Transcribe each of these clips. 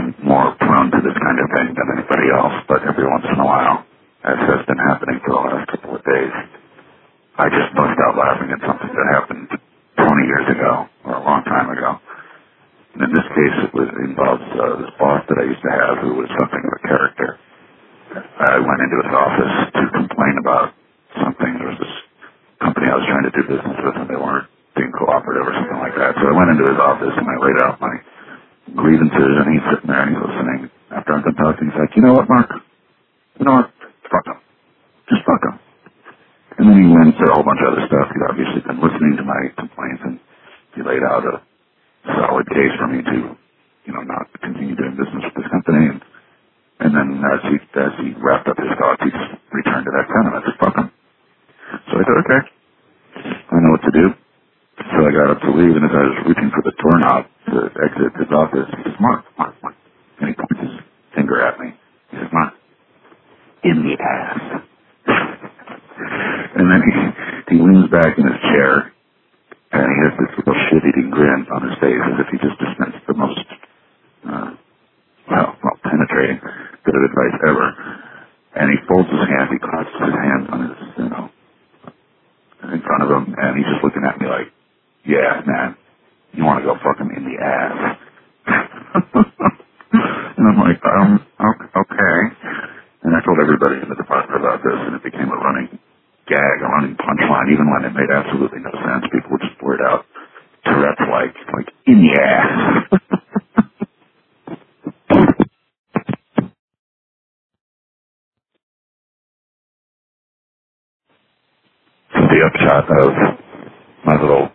I'm more prone to this kind of thing than anybody else, but every once in a while, as has been happening for the last couple of days, I just bust out laughing at something that happened 20 years ago, or a long time ago. And in this case, it involves this boss that I used to have who was something of a character. I went into his office to complain about something. There was this company I was trying to do business with, and they weren't being cooperative or something like that. So I went into his office, and I laid out my grievances, and he's sitting there, and he's listening. After I'm done talking, he's like, you know what, Mark? You know what? Fuck him. Just fuck him. And then he went through a whole bunch of other stuff. He'd obviously been listening to my complaints, and he laid out a solid case for me to, not continue doing business with this company. And then as he wrapped up his thoughts, he just returned to that sentiment. Fuck him. So I said, okay, I know what to do. So I got up to leave, and as I was reaching for the doorknob to exit his office, he says, Mark. And he points his finger at me. He says, Mark, in the ass. And then he leans back in his chair, and he has this little shit-eating grin on his face as if he just dispensed the most, penetrating bit of advice ever. And he folds his hands, he clasps his hands on his, in front of him, and he's just looking at me like, yeah, man, you want to go fuck him in the ass. And I'm like, okay. And I told everybody in the department about this, and it became a running gag, a running punchline, even when it made absolutely no sense. People would just blurt out Tourette's like in the ass. The upshot of my little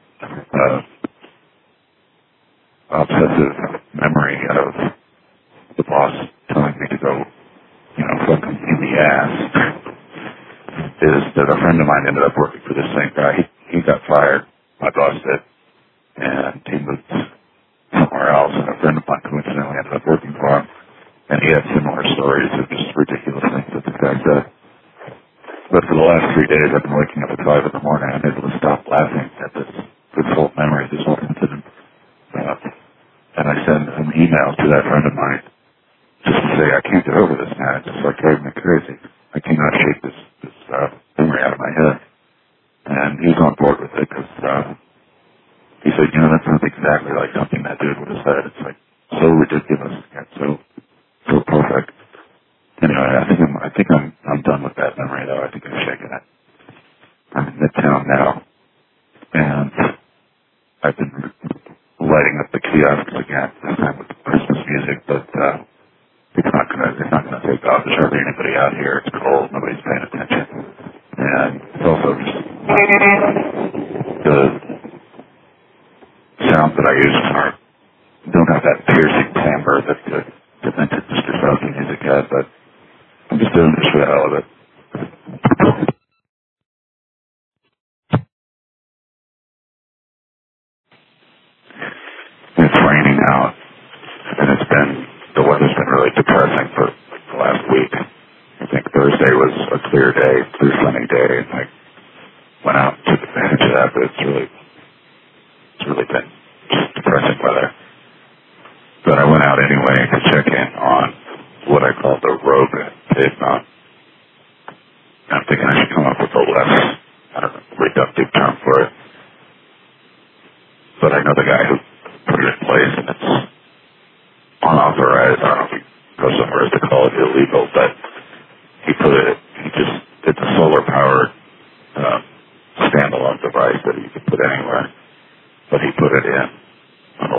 obsessive memory of the boss telling me to go, fuck him in the ass, is that a friend of mine ended up working for this same guy. He got fired, my boss did, and he moved somewhere else, and a friend of mine coincidentally ended up working for him, and he had similar stories of just ridiculous things that this guy said. But for the last 3 days, I've been waking up at 5 in the morning, and I'm able to stop laughing at this whole memory, this whole incident. And I send an email to that friend of mine just to say, I can't get over this, man. It's just driving me crazy. I cannot shake this memory out of my head. And he's on board with it because he said, that sounds exactly like something that dude would have said. It's so ridiculous, and so perfect. Anyway, I think I'm done with that memory, though. I think I've shaken it. I'm in Midtown now, and I've been lighting up the kiosks again, this time with Christmas music, but it's not gonna take off. There's hardly anybody out here. It's cold. Nobody's paying attention, and it's also just the sounds that I use don't have that piercing timbre that the vintage Mr. Fauci music had, but I'm just doing this for the hell of it. It's raining out, and the weather's been really depressing for the last week. I think Thursday was a clear day, clear sunny day, and I went out and took advantage of that, but it's really been just depressing weather. But I went out anyway to check in on what I call the rogue pavement. I'm thinking I should come up with a less, reductive term for it. But I know the guy who put it in place, and it's unauthorized. I don't know if he goes somewhere to call it illegal, but it's a solar-powered standalone device that you can put anywhere. But he put it in